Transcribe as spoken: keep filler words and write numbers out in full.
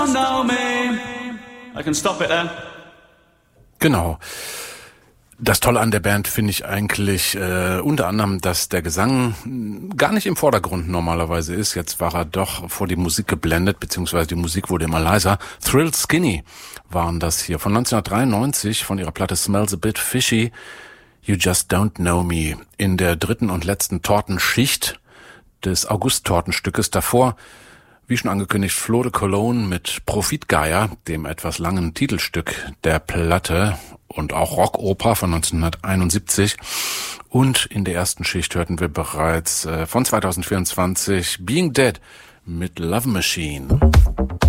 know me. I can stop it then. Genau. Das Tolle an der Band finde ich eigentlich äh, unter anderem, dass der Gesang gar nicht im Vordergrund normalerweise ist. Jetzt war er doch vor die Musik geblendet, beziehungsweise die Musik wurde immer leiser. Thrilled Skinny waren das hier von neunzehnhundertdreiundneunzig von ihrer Platte Smells a Bit Fishy, You Just Don't Know Me. In der dritten und letzten Tortenschicht des August-Tortenstückes davor, wie schon angekündigt, Flo de Cologne mit Profitgeier, dem etwas langen Titelstück der Platte und auch Rockoper von neunzehnhunderteinundsiebzig. Und in der ersten Schicht hörten wir bereits äh, von zweitausendvierundzwanzig Being Dead mit Love Machine.